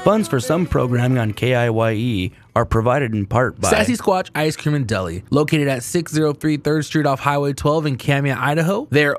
Funds for some programming on KIYE are provided in part by Sassy Squatch Ice Cream and Deli, located at 603 3rd Street off Highway 12 in Camia, Idaho. They are